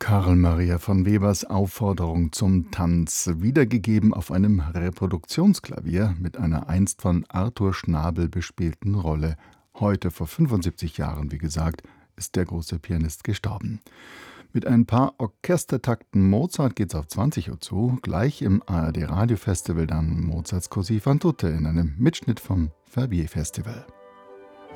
Karl Maria von Webers Aufforderung zum Tanz, wiedergegeben auf einem Reproduktionsklavier mit einer einst von Arthur Schnabel bespielten Rolle. Heute, vor 75 Jahren, wie gesagt, ist der große Pianist gestorben. Mit ein paar Orchestertakten Mozart geht's auf 20 Uhr zu. Gleich im ARD-Radiofestival dann Mozarts Così fan tutte in einem Mitschnitt vom Verbier Festival.